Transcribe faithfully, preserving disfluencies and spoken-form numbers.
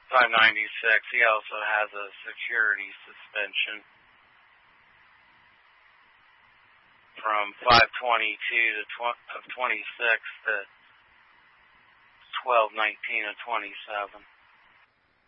five ninety-six. He also has a security suspension from five twenty-two to tw- of twenty-six to twelve nineteen of twenty-seven.